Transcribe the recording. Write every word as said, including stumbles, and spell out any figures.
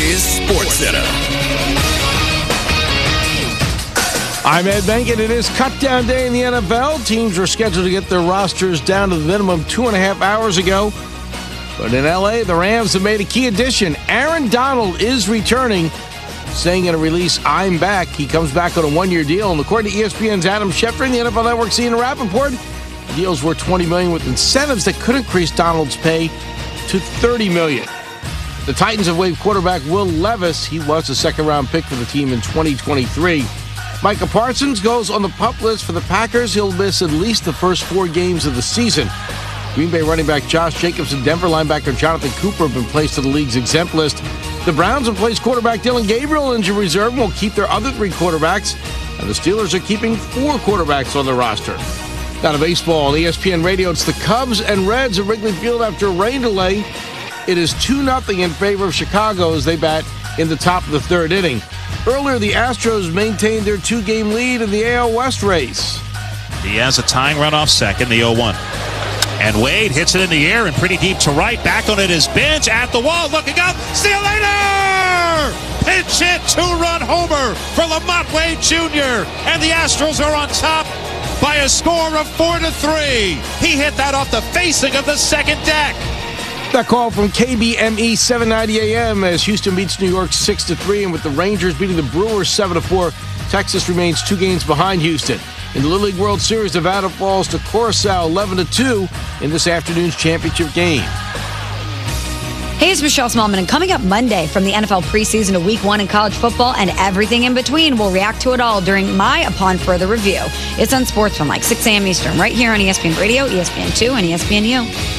is SportsCenter. I'm Ed Benkin. It is cut-down day in the N F L. Teams were scheduled to get their rosters down to the minimum two and a half hours ago. But in L A, the Rams have made a key addition. Aaron Donald is returning, saying in a release, "I'm back." He comes back on a one-year deal. And according to E S P N's Adam Schefter and the N F L Network's Ian Rappaport, the deal's worth twenty million dollars with incentives that could increase Donald's pay to thirty million dollars. The Titans have waived quarterback Will Levis. He was a second-round pick for the team in twenty twenty-three. Micah Parsons goes on the PUP list for the Packers. He'll miss at least the first four games of the season. Green Bay running back Josh Jacobs and Denver linebacker Jonathan Cooper have been placed to the league's exempt list. The Browns have placed quarterback Dylan Gabriel on injured reserve and will keep their other three quarterbacks. And the Steelers are keeping four quarterbacks on the roster. Now to baseball on E S P N Radio. It's the Cubs and Reds at Wrigley Field after a rain delay. It is two nothing in favor of Chicago as they bat in the top of the third inning. Earlier, the Astros maintained their two-game lead in the A L West race. He has a tying run off second, the oh one. And Wade hits it in the air and pretty deep to right. Back on it is Bench at the wall, looking up. See you later! Pinch hit, two-run homer for Lamont Wade Junior And the Astros are on top by a score of four to three. He hit that off the facing of the second deck. That call from K B M E seven ninety A M as Houston beats New York six to three, and with the Rangers beating the Brewers seven to four, Texas remains two games behind Houston. In the Little League World Series, Nevada falls to Curacao eleven to two in this afternoon's championship game. Hey, it's Michelle Smallman, and coming up Monday from the N F L preseason to week one in college football and everything in between, we'll react to it all during my Upon Further Review. It's on Sports from like six a.m. Eastern, right here on E S P N Radio, E S P N two, and E S P N U.